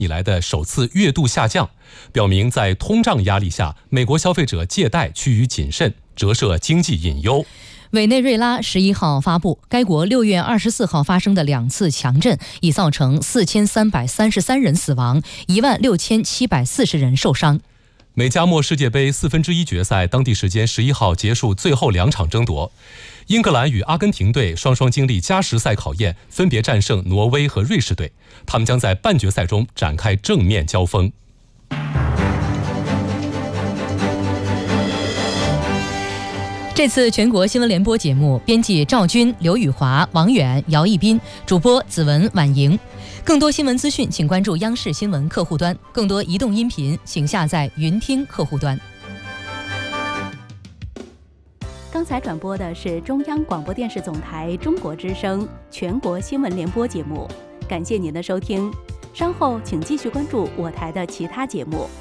以来的首次月度下降，表明在通胀压力下，美国消费者借贷趋于谨慎，折射经济隐忧。 委内瑞拉11号发布，该国6月24号发生的2次强震已造成4333人死亡，16740人受伤。 美加墨世界杯1/4决赛当地时间11号结束最后2场争夺，英格兰与阿根廷队双双经历加时赛考验，分别战胜挪威和瑞士队，他们将在半决赛中展开正面交锋。 这次全国新闻联播节目，编辑赵军、刘宇华、王远、姚一斌，主播子文、婉莹。更多新闻资讯，请关注央视新闻客户端；更多移动音频，请下载云听客户端。 刚才转播的是中央广播电视总台中国之声全国新闻联播节目，感谢您的收听。稍后请继续关注我台的其他节目。